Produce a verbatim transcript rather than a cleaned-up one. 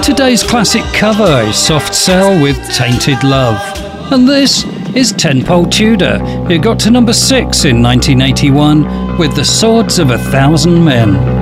Today's classic cover is Soft Cell with Tainted Love. And this is Tenpole Tudor, who got to number six in nineteen eighty-one with The Swords of a Thousand Men.